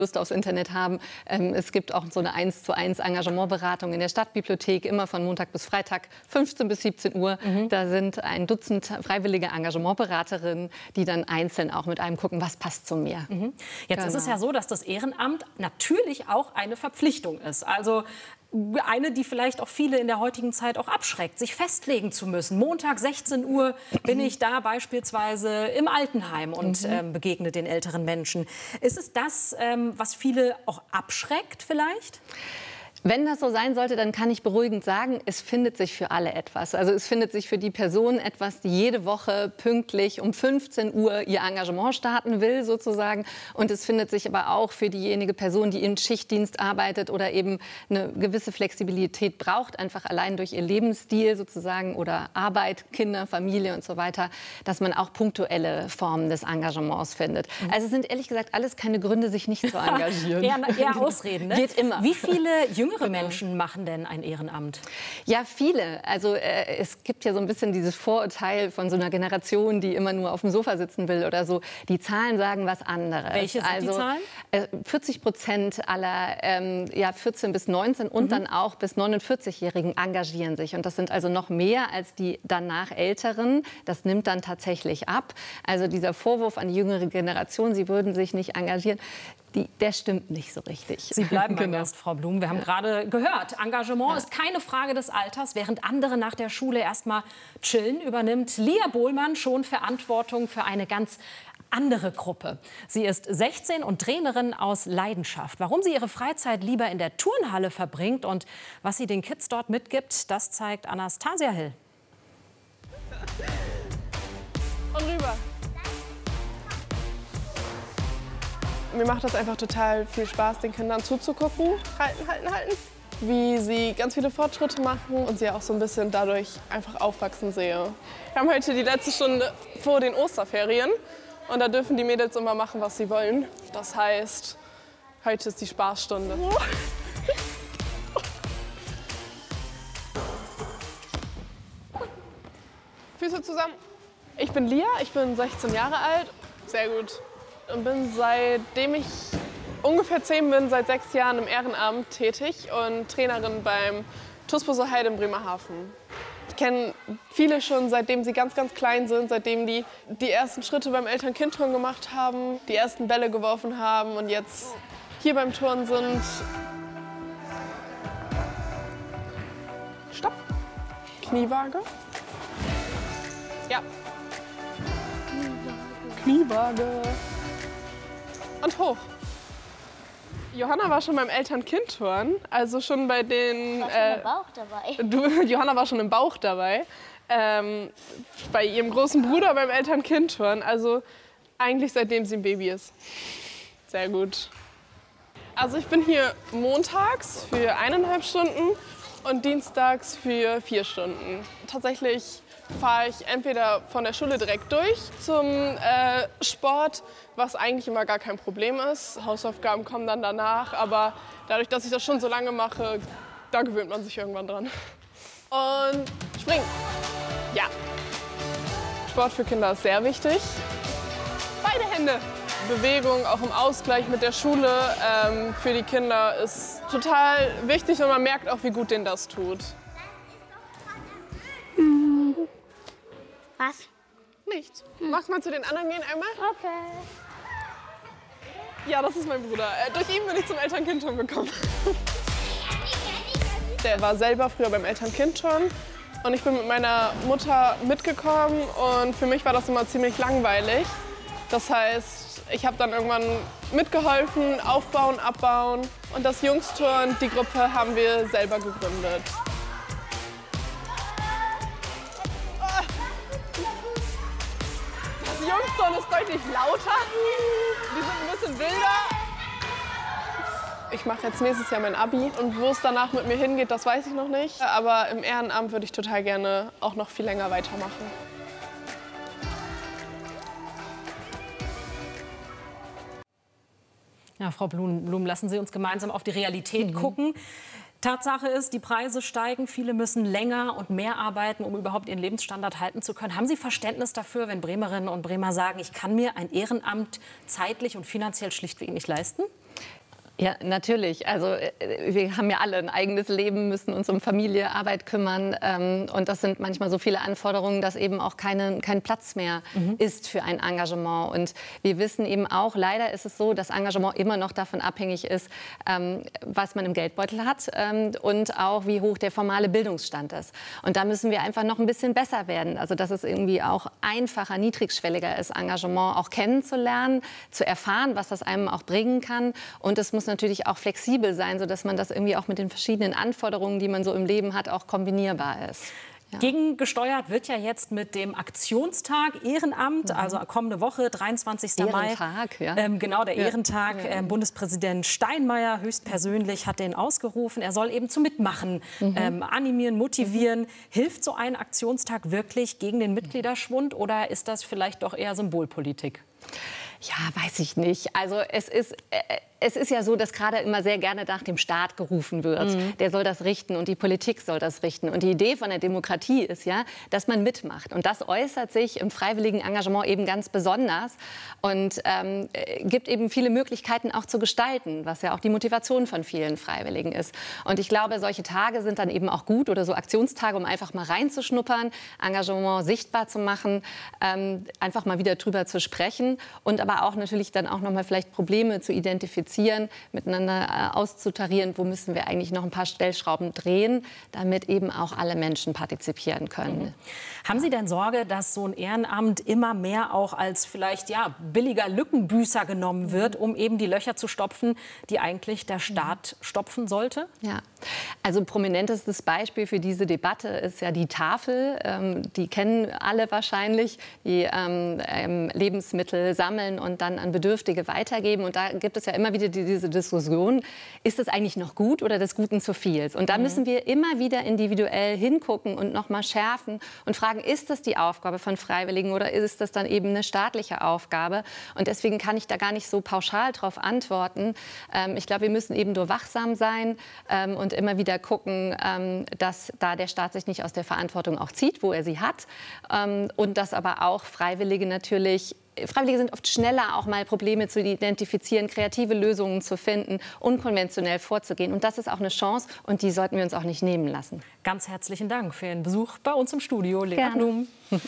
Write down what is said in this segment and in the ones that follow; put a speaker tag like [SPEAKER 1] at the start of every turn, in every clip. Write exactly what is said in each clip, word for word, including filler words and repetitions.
[SPEAKER 1] Lust aufs Internet haben. Ähm, es gibt auch so eine eins zu eins Engagementberatung in der Stadtbibliothek, immer von Montag bis Freitag, fünfzehn bis siebzehn Uhr. Mhm. Da sind ein Dutzend freiwillige Engagementberaterinnen, die dann einzeln auch mit einem gucken, was passt zu mir.
[SPEAKER 2] Mhm. Jetzt genau. ist es ja so, dass das Ehrenamt natürlich auch eine Verpflichtung ist. Also eine, die vielleicht auch viele in der heutigen Zeit auch abschreckt, sich festlegen zu müssen. Montag sechzehn Uhr bin ich da beispielsweise im Altenheim und mhm. ähm, begegne den älteren Menschen. Ist es das, ähm, was viele auch abschreckt vielleicht?
[SPEAKER 1] Wenn das so sein sollte, dann kann ich beruhigend sagen, es findet sich für alle etwas. Also es findet sich für die Person etwas, die jede Woche pünktlich um fünfzehn Uhr ihr Engagement starten will, sozusagen. Und es findet sich aber auch für diejenige Person, die in Schichtdienst arbeitet oder eben eine gewisse Flexibilität braucht, einfach allein durch ihr Lebensstil sozusagen oder Arbeit, Kinder, Familie und so weiter, dass man auch punktuelle Formen des Engagements findet. Mhm. Also es sind ehrlich gesagt alles keine Gründe, sich nicht zu engagieren.
[SPEAKER 2] eher, eher Ausreden, ne?
[SPEAKER 1] Geht immer.
[SPEAKER 2] Wie viele Jüngere Menschen machen denn ein Ehrenamt?
[SPEAKER 1] Ja, viele. Also äh, es gibt ja so ein bisschen dieses Vorurteil von so einer Generation, die immer nur auf dem Sofa sitzen will oder so. Die Zahlen sagen was anderes.
[SPEAKER 2] Welche sind
[SPEAKER 1] also,
[SPEAKER 2] die Zahlen?
[SPEAKER 1] Äh, vierzig Prozent aller ähm, ja, vierzehn bis neunzehn und mhm. dann auch bis neunundvierzig-Jährigen engagieren sich. Und das sind also noch mehr als die danach Älteren. Das nimmt dann tatsächlich ab. Also dieser Vorwurf an die jüngere Generation, sie würden sich nicht engagieren, Die, der stimmt nicht so richtig.
[SPEAKER 2] Sie bleiben genau. Gast, Frau Blum. Wir haben ja. gerade gehört, Engagement ja. ist keine Frage des Alters. Während andere nach der Schule erstmal chillen, übernimmt Lia Bohlmann schon Verantwortung für eine ganz andere Gruppe. Sie ist sechzehn und Trainerin aus Leidenschaft. Warum sie ihre Freizeit lieber in der Turnhalle verbringt und was sie den Kids dort mitgibt, das zeigt Anastasia Hill.
[SPEAKER 3] Und rüber. Mir macht das einfach total viel Spaß, den Kindern zuzugucken. Halten, halten, halten. Wie sie ganz viele Fortschritte machen und sie auch so ein bisschen dadurch einfach aufwachsen sehe. Wir haben heute die letzte Stunde vor den Osterferien und da dürfen die Mädels immer machen, was sie wollen. Das heißt, heute ist die Spaßstunde. Füße zusammen. Ich bin Lia, ich bin sechzehn Jahre alt. Sehr gut. Und bin seitdem ich ungefähr zehn bin, seit sechs Jahren im Ehrenamt tätig und Trainerin beim T U S Busse Heide in Bremerhaven. Ich kenne viele schon, seitdem sie ganz, ganz klein sind, seitdem die die ersten Schritte beim Eltern-Kind-Turnen gemacht haben, die ersten Bälle geworfen haben und jetzt hier beim Turnen sind. Stopp. Kniewaage. Ja. Kniewaage. Und hoch. Johanna war schon beim Eltern-Kind-Turnen, also schon bei den...
[SPEAKER 4] Ich war schon im Bauch dabei.
[SPEAKER 3] Du, Johanna war schon im Bauch dabei, ähm, bei ihrem großen Bruder beim Eltern-Kind-Turnen, also eigentlich seitdem sie ein Baby ist. Sehr gut. Also ich bin hier montags für eineinhalb Stunden und dienstags für vier Stunden. Tatsächlich fahre ich entweder von der Schule direkt durch zum äh, Sport, was eigentlich immer gar kein Problem ist. Hausaufgaben kommen dann danach, aber dadurch, dass ich das schon so lange mache, da gewöhnt man sich irgendwann dran. Und springen. Ja. Sport für Kinder ist sehr wichtig. Beide Hände. Bewegung, auch im Ausgleich mit der Schule, ähm, für die Kinder ist total wichtig und man merkt auch, wie gut denen das tut.
[SPEAKER 4] Was?
[SPEAKER 3] Nichts. Hm. Magst du mal zu den anderen gehen einmal?
[SPEAKER 4] Okay.
[SPEAKER 3] Ja, das ist mein Bruder. Äh, durch ihn bin ich zum Eltern-Kind-Turnen gekommen. Der war selber früher beim Eltern-Kind-Turnen und ich bin mit meiner Mutter mitgekommen und für mich war das immer ziemlich langweilig. Das heißt, ich habe dann irgendwann mitgeholfen, aufbauen, abbauen und das Jungsturnen, die Gruppe, haben wir selber gegründet. Das Jungsturnen ist deutlich lauter, die sind ein bisschen wilder. Ich mache jetzt nächstes Jahr mein Abi und wo es danach mit mir hingeht, das weiß ich noch nicht. Aber im Ehrenamt würde ich total gerne auch noch viel länger weitermachen.
[SPEAKER 2] Ja, Frau Blum, Blum, lassen Sie uns gemeinsam auf die Realität mhm. gucken. Tatsache ist, die Preise steigen, viele müssen länger und mehr arbeiten, um überhaupt ihren Lebensstandard halten zu können. Haben Sie Verständnis dafür, wenn Bremerinnen und Bremer sagen, ich kann mir ein Ehrenamt zeitlich und finanziell schlichtweg nicht leisten?
[SPEAKER 1] Ja, natürlich. Also wir haben ja alle ein eigenes Leben, müssen uns um Familie, Arbeit kümmern. Ähm, und das sind manchmal so viele Anforderungen, dass eben auch keine, kein Platz mehr mhm. ist für ein Engagement. Und wir wissen eben auch, leider ist es so, dass Engagement immer noch davon abhängig ist, ähm, was man im Geldbeutel hat ähm, und auch, wie hoch der formale Bildungsstand ist. Und da müssen wir einfach noch ein bisschen besser werden. Also dass es irgendwie auch einfacher, niedrigschwelliger ist, Engagement auch kennenzulernen, zu erfahren, was das einem auch bringen kann. Und es muss natürlich auch flexibel sein, sodass man das irgendwie auch mit den verschiedenen Anforderungen, die man so im Leben hat, auch kombinierbar ist. Ja.
[SPEAKER 2] Gegengesteuert wird ja jetzt mit dem Aktionstag Ehrenamt, mhm. also kommende Woche, dreiundzwanzigster Mai.
[SPEAKER 1] Ehrentag, ja.
[SPEAKER 2] Ähm, genau, der
[SPEAKER 1] ja.
[SPEAKER 2] Ehrentag.
[SPEAKER 1] Ja.
[SPEAKER 2] Ähm, Bundespräsident Steinmeier höchstpersönlich hat den ausgerufen. Er soll eben zum Mitmachen mhm. ähm, animieren, motivieren. Mhm. Hilft so ein Aktionstag wirklich gegen den Mitgliederschwund oder ist das vielleicht doch eher Symbolpolitik?
[SPEAKER 1] Ja, weiß ich nicht. Also es ist, äh, es ist ja so, dass gerade immer sehr gerne nach dem Staat gerufen wird. Mhm. Der soll das richten und die Politik soll das richten. Und die Idee von der Demokratie ist ja, dass man mitmacht. Und das äußert sich im freiwilligen Engagement eben ganz besonders und ähm, gibt eben viele Möglichkeiten auch zu gestalten, was ja auch die Motivation von vielen Freiwilligen ist. Und ich glaube, solche Tage sind dann eben auch gut oder so Aktionstage, um einfach mal reinzuschnuppern, Engagement sichtbar zu machen, ähm, einfach mal wieder drüber zu sprechen und aber auch natürlich dann auch noch mal vielleicht Probleme zu identifizieren, miteinander äh, auszutarieren, wo müssen wir eigentlich noch ein paar Stellschrauben drehen, damit eben auch alle Menschen partizipieren können.
[SPEAKER 2] Mhm. Haben Sie denn Sorge, dass so ein Ehrenamt immer mehr auch als vielleicht ja, billiger Lückenbüßer genommen wird, um eben die Löcher zu stopfen, die eigentlich der Staat stopfen sollte?
[SPEAKER 1] Ja, also prominentestes Beispiel für diese Debatte ist ja die Tafel. Ähm, die kennen alle wahrscheinlich, die ähm, ähm, Lebensmittel sammeln und dann an Bedürftige weitergeben. Und da gibt es ja immer wieder die, diese Diskussion, ist es eigentlich noch gut oder des Guten zu viel? Und da mhm. müssen wir immer wieder individuell hingucken und noch mal schärfen und fragen, ist das die Aufgabe von Freiwilligen oder ist das dann eben eine staatliche Aufgabe? Und deswegen kann ich da gar nicht so pauschal darauf antworten. Ähm, ich glaube, wir müssen eben nur wachsam sein ähm, und immer wieder gucken, ähm, dass da der Staat sich nicht aus der Verantwortung auch zieht, wo er sie hat. Ähm, und dass aber auch Freiwillige natürlich Freiwillige sind oft schneller, auch mal Probleme zu identifizieren, kreative Lösungen zu finden, unkonventionell vorzugehen. Und das ist auch eine Chance und die sollten wir uns auch nicht nehmen lassen.
[SPEAKER 2] Ganz herzlichen Dank für Ihren Besuch bei uns im Studio, Lena Blum.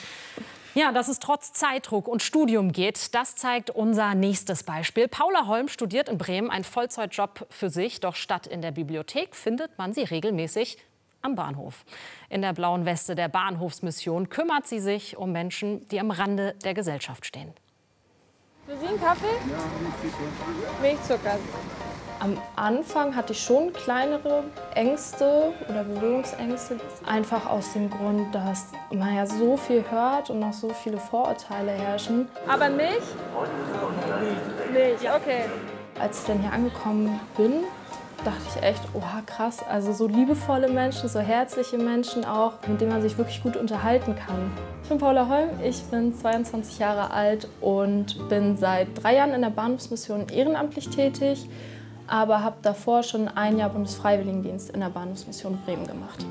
[SPEAKER 2] Ja, dass es trotz Zeitdruck und Studium geht, das zeigt unser nächstes Beispiel. Paula Holm studiert in Bremen einen Vollzeitjob für sich, doch statt in der Bibliothek findet man sie regelmäßig am Bahnhof. In der blauen Weste der Bahnhofsmission kümmert sie sich um Menschen, die am Rande der Gesellschaft stehen.
[SPEAKER 3] Für Sie einen Kaffee? Ja, Milchzucker.
[SPEAKER 4] Am Anfang hatte ich schon kleinere Ängste oder Berührungsängste. Einfach aus dem Grund, dass man ja so viel hört und noch so viele Vorurteile herrschen.
[SPEAKER 3] Aber Milch? Milch, okay.
[SPEAKER 4] Als ich dann hier angekommen bin, dachte ich echt, oha, krass. Also so liebevolle Menschen, so herzliche Menschen auch, mit denen man sich wirklich gut unterhalten kann. Ich bin Paula Holm, ich bin zweiundzwanzig Jahre alt und bin seit drei Jahren in der Bahnhofsmission ehrenamtlich tätig, aber habe davor schon ein Jahr Bundesfreiwilligendienst in der Bahnhofsmission Bremen gemacht.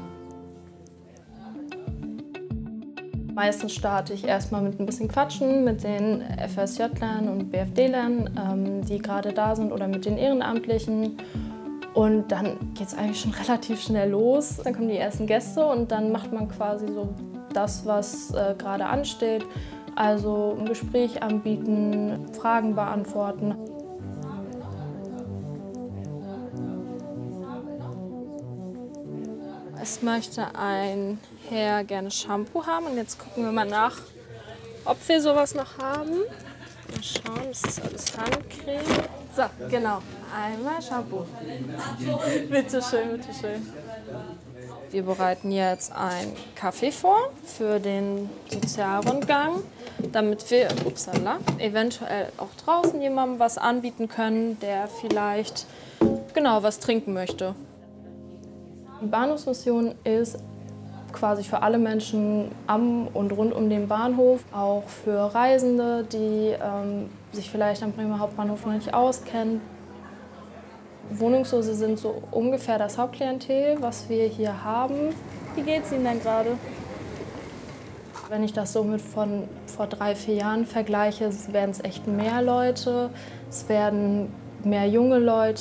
[SPEAKER 4] Meistens starte ich erstmal mit ein bisschen Quatschen mit den F S J-Lern und B F D-Lern, ähm, die gerade da sind, oder mit den Ehrenamtlichen. Und dann geht es eigentlich schon relativ schnell los. Dann kommen die ersten Gäste und dann macht man quasi so das, was äh, gerade ansteht. Also ein Gespräch anbieten, Fragen beantworten. Es möchte ein Herr gerne Shampoo haben und jetzt gucken wir mal nach, ob wir sowas noch haben. Mal schauen, das ist alles Handcreme. So, genau. Einmal Shampoo. Bitte schön, bitte schön. Wir bereiten jetzt einen Kaffee vor für den Sozialrundgang, damit wir upsala, eventuell auch draußen jemandem was anbieten können, der vielleicht genau was trinken möchte. Die Bahnhofsmission ist quasi für alle Menschen am und rund um den Bahnhof, auch für Reisende, die ähm, sich vielleicht am Bremer Hauptbahnhof noch nicht auskennen. Wohnungslose sind so ungefähr das Hauptklientel, was wir hier haben. Wie geht es Ihnen denn gerade? Wenn ich das so mit von vor drei, vier Jahren vergleiche, werden es echt mehr Leute. Es werden mehr junge Leute.